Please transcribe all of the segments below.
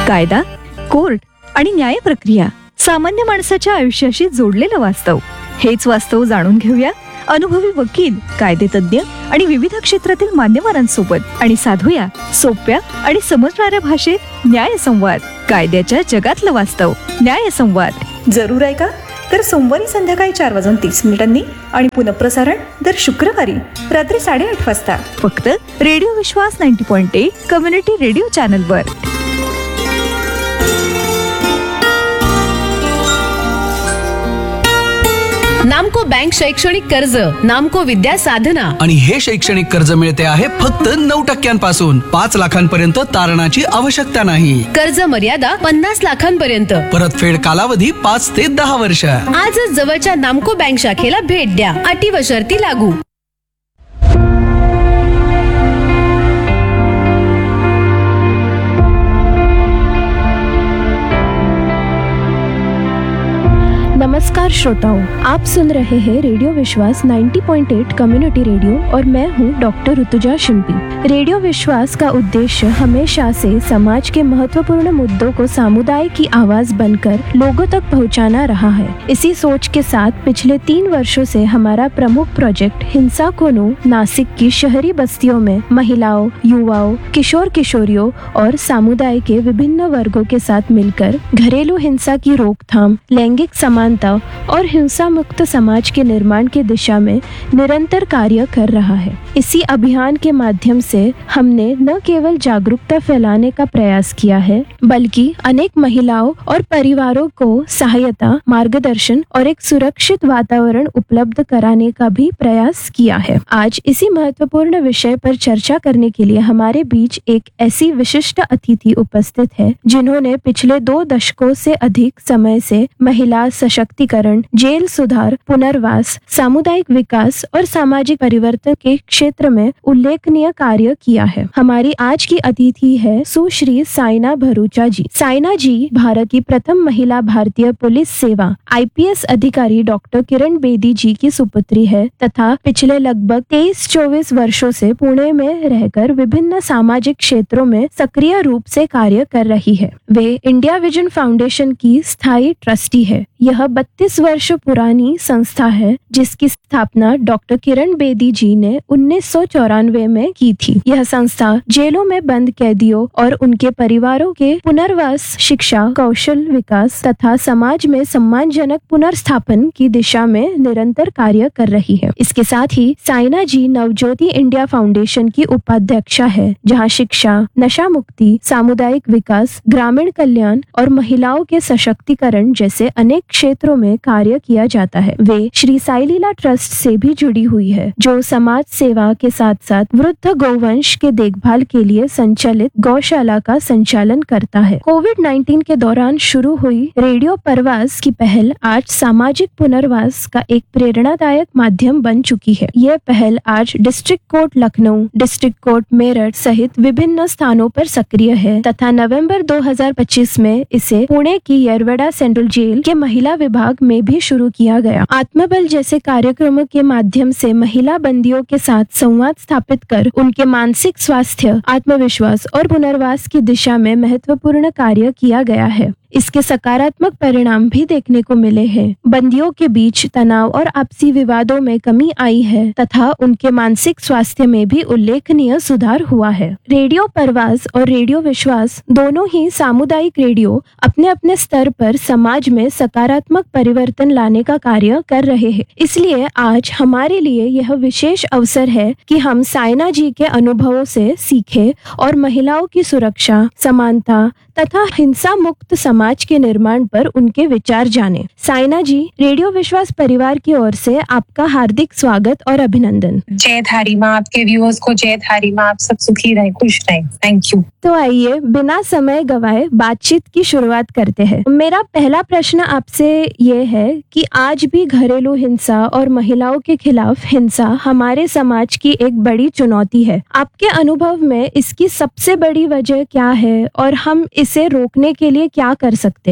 कायदा, कोर्ट आणि न्याय प्रक्रिया, सामान्य माणसाच्या आयुष्याशी जोडलेलं वास्तव. हेच वास्तव जाणून घेऊया अनुभवी वकील, कायदेतज्ञ आणि विविध क्षेत्रातील मान्यवरांसोबत आणि साधूया सोप्या आणि समजणाऱ्या भाषेत न्यायसंवाद. कायद्याच्या जगातलं वास्तव. न्यायसंवाद जरूर ऐका. तर सोमवारी संध्याकाळी 4:30 आणि पुनःप्रसारण दर शुक्रवारी रात्री 8:30 वाजता फक्त रेडिओ विश्वास 90.1 कम्युनिटी रेडिओ चॅनलवर. नामको बँक शैक्षणिक कर्ज, नामको विद्या साधना. आणि हे शैक्षणिक कर्ज मिळते आहे फक्त 9% 5 लाखांपर्यंत तारणाची आवश्यकता नाही. कर्ज मर्यादा 50 लाखांपर्यंत. परतफेड कालावधी 5 ते 10 वर्ष. आजच जवळच्या नामको बँक शाखेला भेट द्या. अटी व शर्ती लागू. नमस्कार श्रोताओं, आप सुन रहे हैं रेडियो विश्वास 90.8 कम्युनिटी रेडियो और मैं हूं डॉक्टर ऋतुजा शिंपी. रेडियो विश्वास का उद्देश्य हमेशा से समाज के महत्वपूर्ण मुद्दों को समुदाय की आवाज बनकर लोगों तक पहुंचाना रहा है. इसी सोच के साथ पिछले 3 वर्षों से हमारा प्रमुख प्रोजेक्ट हिंसा को नो नासिक की शहरी बस्तियों में महिलाओं, युवाओं, किशोर किशोरियों और समुदाय के विभिन्न वर्गों के साथ मिलकर घरेलू हिंसा की रोकथाम, लैंगिक समानता और हिंसा मुक्त समाज के निर्माण की दिशा में निरंतर कार्य कर रहा है. इसी अभियान के माध्यम से हमने न केवल जागरूकता फैलाने का प्रयास किया है, बल्कि अनेक महिलाओं और परिवारों को सहायता, मार्गदर्शन और एक सुरक्षित वातावरण उपलब्ध कराने का भी प्रयास किया है. आज इसी महत्वपूर्ण विषय पर चर्चा करने के लिए हमारे बीच एक ऐसी विशिष्ट अतिथि उपस्थित है जिन्होंने पिछले 2 दशकों से अधिक समय से महिला सशक्तिकरण, जेल सुधार, पुनर्वास, सामुदायिक विकास और सामाजिक परिवर्तन के क्षेत्र में उल्लेखनीय कार्य किया है. हमारी आज की अतिथि है सुश्री साइना भरूचा जी. साइना जी भारत की प्रथम महिला भारतीय पुलिस सेवा IPS अधिकारी डॉक्टर किरण बेदी जी की सुपुत्री है तथा पिछले लगभग 23-24 वर्षों से पुणे में रहकर विभिन्न सामाजिक क्षेत्रों में सक्रिय रूप से कार्य कर रही है. वे इंडिया विजन फाउंडेशन की स्थायी ट्रस्टी है. यह 32 वर्ष पुरानी संस्था है जिसकी स्थापना डॉक्टर किरण बेदी जी ने 1994 में की थी. यह संस्था जेलों में बंद कैदियों और उनके परिवारों के पुनर्वास, शिक्षा, कौशल विकास तथा समाज में सम्मानजनक पुनर्स्थापन की दिशा में निरंतर कार्य कर रही है. इसके साथ ही साइना जी नवज्योति इंडिया फाउंडेशन की उपाध्यक्षा है, जहां शिक्षा, नशा मुक्ति, सामुदायिक विकास, ग्रामीण कल्याण और महिलाओं के सशक्तिकरण जैसे अनेक क्षेत्रों में कार्य किया जाता है. वे श्री साई लीला ट्रस्ट से भी जुड़ी हुई है, जो समाज सेवा के साथ साथ वृद्ध गौवंश के देखभाल के लिए संचालित गौशाला का संचालन करता है. कोविड-19 के दौरान शुरू हुई रेडियो परवास की पहल आज सामाजिक पुनर्वास का एक प्रेरणादायक माध्यम बन चुकी है. यह पहल आज district court Lucknow, district court Meerut सहित विभिन्न स्थानों पर सक्रिय है तथा नवंबर 2025 में इसे पुणे की येरवड़ा सेंट्रल जेल के महिला विभाग में भी शुरू किया गया. आत्मबल जैसे कार्यक्रमों के माध्यम से महिला बंदियों के साथ संवाद स्थापित कर उनके मानसिक स्वास्थ्य, आत्मविश्वास और पुनर्वास की दिशा में महत्वपूर्ण कार्य किया गया है. इसके सकारात्मक परिणाम भी देखने को मिले हैं. बंदियों के बीच तनाव और आपसी विवादों में कमी आई है तथा उनके मानसिक स्वास्थ्य में भी उल्लेखनीय सुधार हुआ है. रेडियो परवास और रेडियो विश्वास दोनों ही सामुदायिक रेडियो अपने अपने स्तर पर समाज में सकारात्मक परिवर्तन लाने का कार्य कर रहे हैं. इसलिए आज हमारे लिए यह विशेष अवसर है कि हम साइना जी के अनुभवों से सीखें और महिलाओं की सुरक्षा, समानता तथा हिंसा मुक्त समाज के निर्माण पर उनके विचार जाने. साइना जी, रेडियो विश्वास परिवार की ओर से आपका हार्दिक स्वागत और अभिनंदन. जय धारी माँ. आपके व्यूअर्स को जय धारी माँ. आप सब सुखी रहे, खुश रहे. Thank you. तो आइए बिना समय गवाए बातचीत की शुरुआत करते हैं. मेरा पहला प्रश्न आपसे ये है कि आज भी घरेलू हिंसा और महिलाओं के खिलाफ हिंसा हमारे समाज की एक बड़ी चुनौती है. आपके अनुभव में इसकी सबसे बड़ी वजह क्या है और हम इसे रोकने के लिए क्या कर सकते हैं?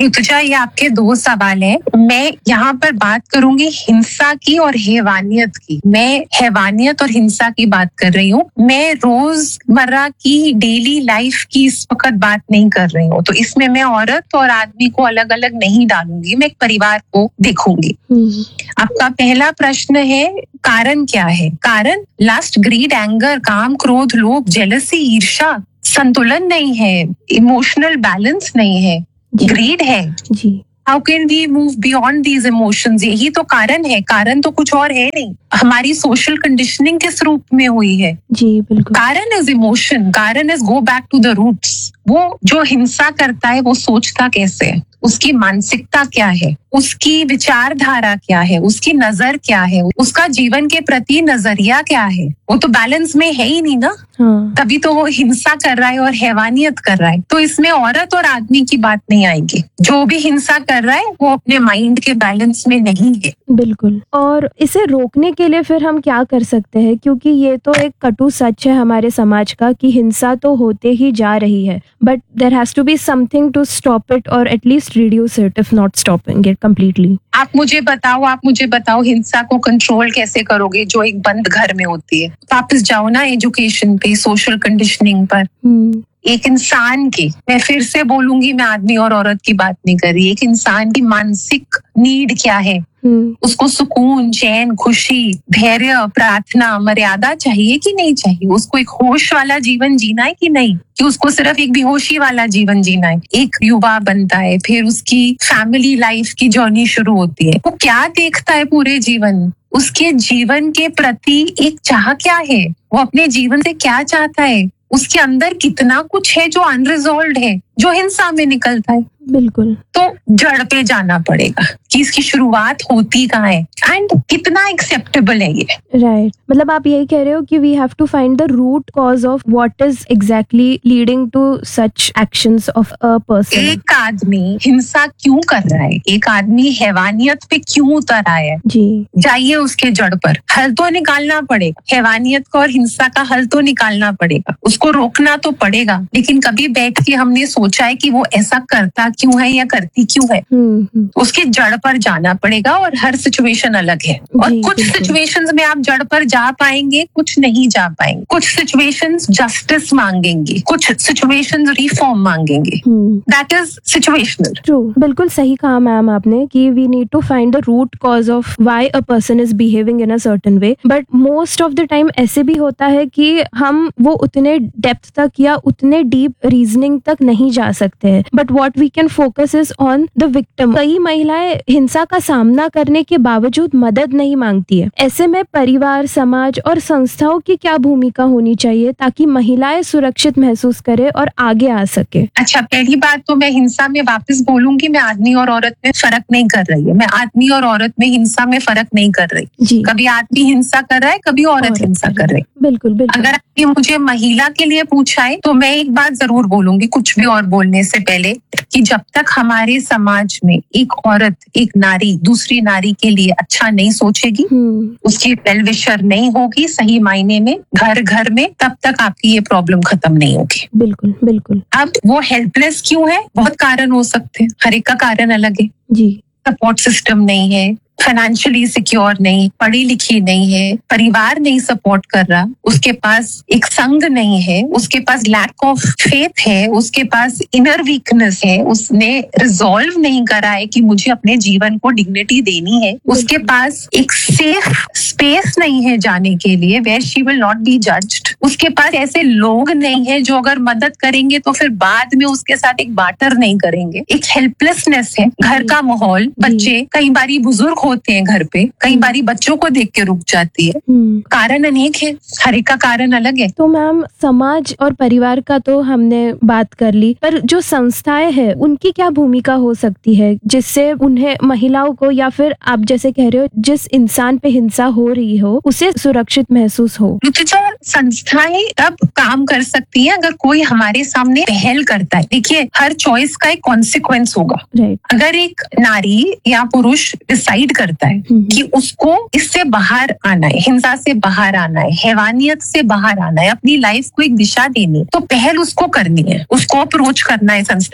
ऋतुजा, ये आपके दो सवाल हैं। मैं यहाँ पर बात करूंगी हिंसा की और हैवानियत की। मैं हैवानियत और हिंसा की बात कर रही हूँ। मैं रोजमर्रा की डेली लाइफ की इस वक्त बात नहीं कर रही हूँ। तो इसमें मैं औरत और आदमी को अलग अलग नहीं डालूंगी, मैं एक परिवार को देखूंगी। आपका पहला प्रश्न है कारण क्या है? कारण लास्ट ग्रीड, एंगर, काम, क्रोध, लोभ, जेलसी, ईर्ष्या, संतुलन नहीं है, इमोशनल बैलेंस नहीं है, ग्रीड है। जी, how can we move beyond these emotions? यही तो कारण है। कारण तो कुछ और है नहीं। हमारी सोशल कंडीशनिंग किस रूप में हुई है? जी बिल्कुल। कारण इज इमोशन, कारण is go back to the roots. वो जो हिंसा करता है वो सोचता कैसे है, उसकी मानसिकता क्या है, उसकी विचारधारा क्या है, उसकी नजर क्या है, उसका जीवन के प्रति नजरिया क्या है, वो तो बैलेंस में है ही नहीं ना। हाँ, तभी तो वो हिंसा कर रहा है और हैवानियत कर रहा है। तो इसमें औरत और आदमी की बात नहीं आएगी। जो भी हिंसा कर रहा है वो अपने माइंड के बैलेंस में नहीं है। बिल्कुल। और इसे रोकने के लिए फिर हम क्या कर सकते हैं? क्योंकि ये तो एक कटु सच है हमारे समाज का कि हिंसा तो होते ही जा रही है, but there has to be something to stop it और at least reduce it, if not stopping it completely. आप मुझे बताओ हिंसा को कंट्रोल कैसे करोगे जो एक बंद घर में होती है? वापस जाओ ना एजुकेशन पे, सोशल कंडीशनिंग पर। एक इंसान की, मैं फिर से बोलूंगी, मैं आदमी और औरत की बात नहीं कर रही, एक इंसान की मानसिक नीड क्या है? उसको सुकून, चैन, खुशी, धैर्य, प्रार्थना, मर्यादा चाहिए कि नहीं चाहिए? उसको एक होश वाला जीवन जीना है कि नहीं, कि उसको सिर्फ एक बेहोशी वाला जीवन जीना है? एक युवा बनता है, फिर उसकी फैमिली लाइफ की जर्नी शुरू होती है। वो क्या देखता है पूरे जीवन? उसके जीवन के प्रति एक चाह क्या है? वो अपने जीवन से क्या चाहता है? उसके अंदर कितना कुछ है जो अनरिजॉल्व्ड है, जो हिंसा में निकलता है। बिल्कुल। तो जड़ पे जाना पड़ेगा कि इसकी शुरुआत होती कहाँ है एंड कितना एक्सेप्टेबल है ये। राइट, मतलब आप यही कह रहे हो कि we have to find the root cause of what is exactly leading to such actions of a person. एक आदमी हिंसा क्यों कर रहा है, एक आदमी हैवानियत पे क्यों उतर आया है, जी, जाइए उसके जड़ पर। हल तो निकालना पड़ेगा, हैवानियत को और हिंसा का हल तो निकालना पड़ेगा, उसको रोकना तो पड़ेगा। लेकिन कभी बैठ के हमने सोचा है कि वो ऐसा करता क्यों है या करती क्यों है? उसके जड़ पर जाना पड़ेगा। और हर सिचुएशन अलग है, और कुछ सिचुएशंस में आप जड़ पर जा पाएंगे, कुछ नहीं जा पाएंगे। कुछ सिचुएशंस जस्टिस मांगेंगे, कुछ सिचुएशंस रिफॉर्म मांगेंगे। That is situational. ट्रू, बिल्कुल सही कहा मैम आपने कि we need to find the root cause of why a person is behaving in a certain way. But most of the time ऐसे भी होता है कि हम वो उतने डेप्थ तक या उतने डीप रीजनिंग तक नहीं जा सकते हैं। But what we can focus is on the victim. कई महिलाएं हिंसा का सामना करने के बावजूद मदद नहीं मांगती है। ऐसे में परिवार, समाज और संस्थाओं की क्या भूमिका होनी चाहिए ताकि महिलाएं सुरक्षित महसूस करे और आगे आ सके? अच्छा, पहली बात तो मैं हिंसा में वापस बोलूंगी, मैं आदमी और औरत में फर्क नहीं कर रही है। मैं आदमी और औरत में हिंसा में फर्क नहीं कर रही जी। कभी आदमी हिंसा कर रहा है, कभी औरत हिंसा कर रही है। बिल्कुल बिल्कुल। अगर आपने मुझे महिला के लिए पूछा है तो मैं एक बात जरूर बोलूंगी कुछ भी और बोलने से पहले, कि जब तक हमारे समाज में एक औरत, एक नारी दूसरी नारी के लिए अच्छा नहीं सोचेगी, उसकी वेल विशर नहीं होगी सही मायने में घर घर में, तब तक आपकी ये प्रॉब्लम खत्म नहीं होगी। बिल्कुल बिल्कुल। अब वो हेल्पलेस क्यों है? बहुत कारण हो सकते हैं, हर एक का कारण अलग है। जी। सपोर्ट सिस्टम नहीं है, फाइनेंशियली सिक्योर नहीं, पढ़ी लिखी नहीं है, परिवार नहीं सपोर्ट कर रहा, उसके पास एक संग नहीं है, उसके पास लैक ऑफ फेथ है, उसके पास इनर वीकनेस है, उसने रिजॉल्व नहीं करा है कि मुझे अपने जीवन को डिग्निटी देनी है, उसके पास एक सेफ स्पेस नहीं है जाने के लिए where she will not be judged, उसके पास ऐसे लोग नहीं है जो अगर मदद करेंगे तो फिर बाद में उसके साथ एक बार्टर नहीं करेंगे, एक हेल्पलेसनेस है, घर का माहौल, बच्चे, कई बारी बुजुर्ग होते हैं घर पे, कई बारी बच्चों को देख के रुक जाती है। कारण अनेक है, हर एक का कारण अलग है। तो मैम, समाज और परिवार का तो हमने बात कर ली, पर जो संस्थाएं हैं उनकी क्या भूमिका हो सकती है जिससे उन्हें, महिलाओं को, या फिर आप जैसे कह रहे हो जिस इंसान पे हिंसा हो रही हो उसे सुरक्षित महसूस हो? संस्थाएं तब काम कर सकती है अगर कोई हमारे सामने पहल करता है। देखिए, हर चॉइस का एक कॉन्सिक्वेंस होगा। अगर एक नारी या पुरुष डिसाइड करता है कि उसको इससे बाहर आना है, हिंसा से बाहर आना है, हैवानियत से बाहर आना है, अपनी लाइफ को एक दिशा देनी है, तो पहल उसको करनी है, उसको अप्रोच करना है संस्था को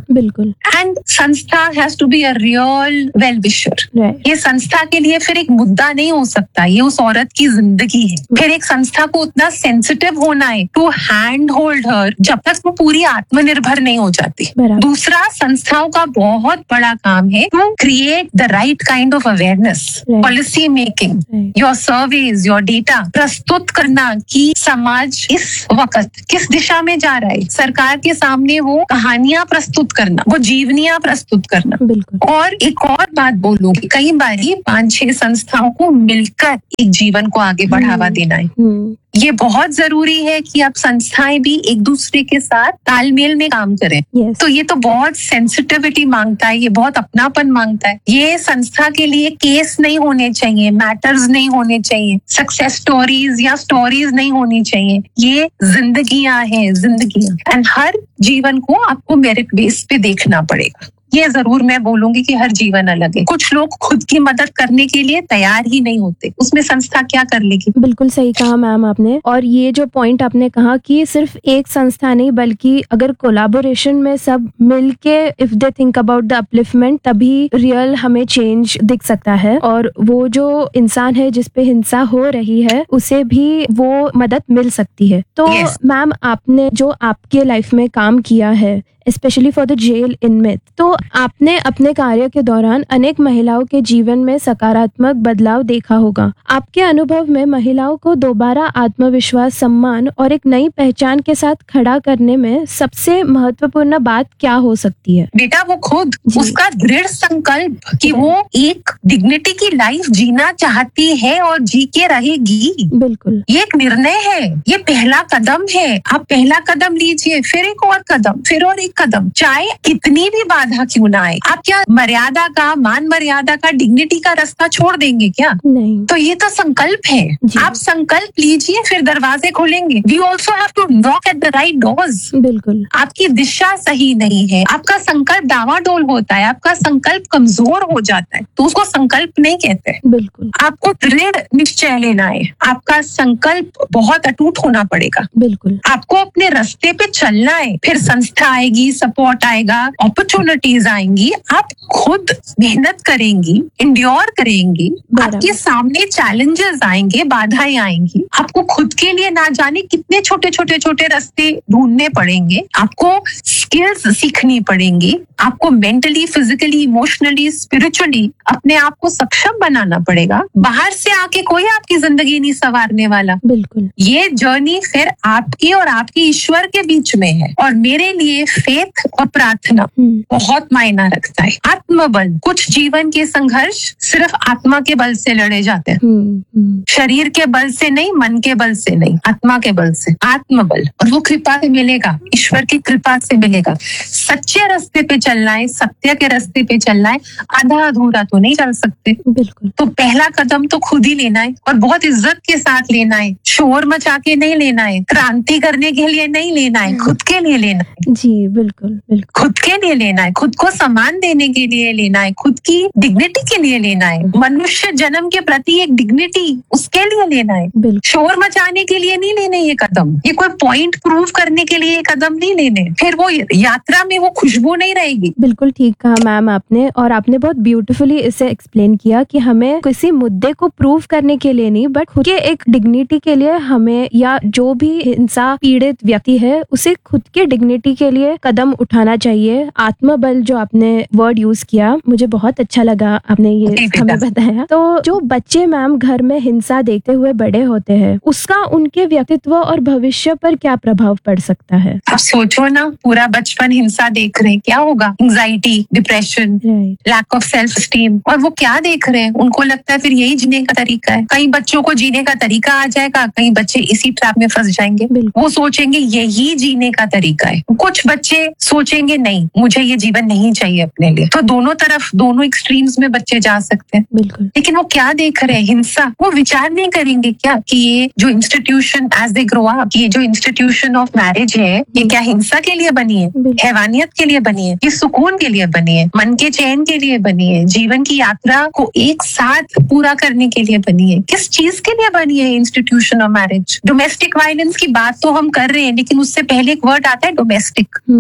बिल्कुल। एंड संस्था has to be a real well wisher. Right. ये संस्था के लिए फिर एक मुद्दा नहीं हो सकता, ये उस औरत की जिंदगी है। फिर एक संस्था को उतना सेंसिटिव होना है टू हैंड होल्ड हर जब तक वो पूरी आत्मनिर्भर नहीं हो जाती। बराबर। दूसरा, संस्थाओं का बहुत बड़ा काम है to create the right kind of awareness, Right. Policy making, Right. Your surveys, your data प्रस्तुत करना कि समाज इस वक्त किस दिशा में जा रहा है। सरकार के सामने वो कहानियां प्रस्तुत करना, वो जीवनियां प्रस्तुत करना। बिल्कुल। और एक और बात बोलूंगी, कई बार 5-6 संस्थाओं को मिलकर एक जीवन को आगे बढ़ावा देना है। ये बहुत जरूरी है कि अब संस्थाएं भी एक दूसरे के साथ तालमेल में काम करें। Yes. तो ये तो बहुत सेंसिटिविटी मांगता है, ये बहुत अपनापन मांगता है। ये संस्था के लिए केस नहीं होने चाहिए, मैटर्स नहीं होने चाहिए, सक्सेस स्टोरीज या स्टोरीज नहीं होनी चाहिए। ये जिंदगियां हैं, जिंदगियां। एंड हर जीवन को आपको मेरिट बेस पे देखना पड़ेगा। ये जरूर मैं बोलूंगी कि हर जीवन अलग है। कुछ लोग खुद की मदद करने के लिए तैयार ही नहीं होते, उसमें संस्था क्या कर लेगी। बिल्कुल सही कहा मैम आपने। और ये जो पॉइंट आपने कहा कि सिर्फ एक संस्था नहीं बल्कि अगर कोलैबोरेशन में सब मिलके if they think about the upliftment, तभी रियल हमें चेंज दिख सकता है और वो जो इंसान है जिसपे हिंसा हो रही है उसे भी वो मदद मिल सकती है। तो Yes. मैम, आपने जो आपके लाइफ में काम किया है specially for the jail inmate, तो आपने अपने कार्य के दौरान अनेक महिलाओं के जीवन में सकारात्मक बदलाव देखा होगा। आपके अनुभव में महिलाओं को दोबारा आत्मविश्वास, सम्मान और एक नई पहचान के साथ खड़ा करने में सबसे महत्वपूर्ण बात क्या हो सकती है? बेटा, वो खुद जी। उसका दृढ़ संकल्प कि वो एक डिग्निटी की लाइफ जीना चाहती है और जी के रहेगी। बिल्कुल। ये एक निर्णय है, ये पहला कदम है। आप पहला कदम लीजिए, फिर एक और कदम, फिर और एक कदम, चाहे कितनी भी बाधा क्यों ना आए। आप क्या मर्यादा का, मान मर्यादा का, डिग्निटी का रास्ता छोड़ देंगे क्या? नहीं। तो ये तो संकल्प है। जी। आप संकल्प लीजिए, फिर दरवाजे खुलेंगे। We also have to knock at the right doors. बिल्कुल। आपकी दिशा सही नहीं है, आपका संकल्प डावाडोल होता है, आपका संकल्प कमजोर हो जाता है, तो उसको संकल्प नहीं कहते। बिल्कुल। आपको दृढ़ निश्चय लेना है, आपका संकल्प बहुत अटूट होना पड़ेगा। बिल्कुल। आपको अपने रास्ते पे चलना है, फिर संस्था आएगी, सपोर्ट आएगा, अपॉर्चुनिटीज आएंगी, आप खुद मेहनत करेंगी, इंड्योर करेंगी, बराबर। आपके सामने चैलेंजेस आएंगे, बाधाएं आएंगी, आपको खुद के लिए ना जाने कितने छोटे छोटे छोटे रास्ते ढूंढने पड़ेंगे, आपको स्किल्स सीखनी पड़ेंगी, आपको मेंटली, फिजिकली, इमोशनली, स्पिरिचुअली अपने आप को सक्षम बनाना पड़ेगा। बाहर से आके कोई आपकी जिंदगी नहीं संवारने वाला। बिल्कुल। ये जर्नी फिर आपकी और आपके ईश्वर के बीच में है। और मेरे लिए फेथ और प्रार्थना बहुत मायना रखता है। आत्मबल, कुछ जीवन के संघर्ष सिर्फ आत्मा के बल से लड़े जाते हैं, शरीर के बल से नहीं, मन के बल से नहीं, आत्मा के बल से, आत्मबल। और वो कृपा से मिलेगा, ईश्वर की कृपा से मिलेगा। सच्चे रास्ते पे चलना है, सत्य के रास्ते पे चलना है, आधा अधूरा तो नहीं चल सकते। बिल्कुल। तो पहला कदम तो खुद ही लेना है और बहुत इज्जत के साथ लेना है, शोर मचा के नहीं लेना है, क्रांति करने के लिए नहीं लेना है, खुद के लिए लेना है। जी बिल्कुल। बिल्कुल। खुद के लिए लेना है, खुद को सम्मान देने के लिए लेना है, खुद की डिग्निटी के लिए लेना है, मनुष्य जन्म के प्रति एक डिग्निटी, उसके लिए लेना है। बिल्कुल। शोर मचाने के लिए नहीं लेने ये कदम, ये कोई पॉइंट प्रूव करने के लिए ये कदम नहीं लेने, फिर वो यात्रा में वो खुशबू नहीं रहेगी। बिल्कुल ठीक कहा मैम आपने, और आपने बहुत ब्यूटीफुली इसे एक्सप्लेन किया कि हमें किसी मुद्दे को प्रूव करने के लिए नहीं, बट खुद के एक डिग्निटी के लिए हमें, या जो भी हिंसा पीड़ित व्यक्ति है उसे खुद के डिग्निटी के लिए कदम उठाना चाहिए। आत्मबल जो आपने वर्ड यूज किया, मुझे बहुत अच्छा लगा आपने ये हमें बताया। तो जो बच्चे मैम घर में हिंसा देखते हुए बड़े होते हैं, उसका उनके व्यक्तित्व और भविष्य पर क्या प्रभाव पड़ सकता है? आप सोचो ना, पूरा बचपन हिंसा देख रहे हैं, क्या होगा? Anxiety, depression, lack of self esteem. और वो क्या देख रहे हैं? उनको लगता है फिर यही जीने का तरीका है। कई बच्चों को जीने का तरीका आ जाएगा, कई बच्चे इसी ट्रैप में फंस जाएंगे। वो सोचेंगे यही जीने का तरीका है। कुछ बच्चे सोचेंगे नहीं, मुझे ये जीवन नहीं चाहिए अपने लिए। तो दोनों तरफ, दोनों एक्सट्रीम्स में बच्चे जा सकते हैं। बिल्कुल। लेकिन वो क्या देख रहे हैं? हिंसा। वो विचार नहीं करेंगे क्या कि ये जो institution as they grow up, ये जो इंस्टीट्यूशन ऑफ मैरिज है, ये क्या हिंसा के लिए बनी है? हैवानियत के लिए बनी है? ये सुकून के लिए बनी है? मन के चैन के लिए बनी है? जीवन की यात्रा को एक साथ पूरा करने के लिए बनी है? किस चीज के लिए बनी है institution of marriage? Domestic violence की बात तो हम कर रहे हैं, लेकिन उससे पहले एक वर्ड आता है डोमेस्टिक।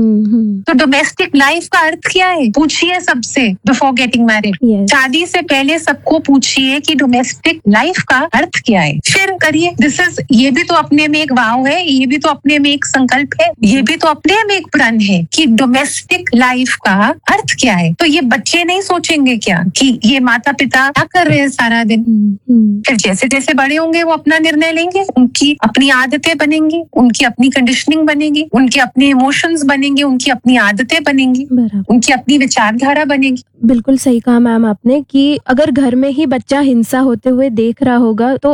तो डोमेस्टिक लाइफ का अर्थ क्या है? पूछिए सबसे बिफोर गेटिंग मैरिड। Yes. शादी से पहले सबको पूछिए कि डोमेस्टिक लाइफ का अर्थ क्या है, फिर करिए। ये भी तो अपने में एक वाव है, ये भी तो अपने में एक संकल्प है, ये भी तो अपने में एक प्रण है कि डोमेस्टिक लाइफ का अर्थ क्या है। तो ये बच्चे नहीं सोचेंगे क्या कि ये माता पिता क्या कर रहे हैं सारा दिन? फिर जैसे जैसे बड़े होंगे वो अपना निर्णय लेंगे, उनकी अपनी आदतें बनेंगी, उनकी अपनी कंडीशनिंग बनेगी, उनके अपने इमोशंस बनेंगे, उनकी अपनी आदतें बनेंगी, बराबर। उनकी अपनी विचारधारा बनेगी। बिल्कुल सही कहा मैम आपने कि अगर घर में ही बच्चा हिंसा होते हुए देख रहा होगा तो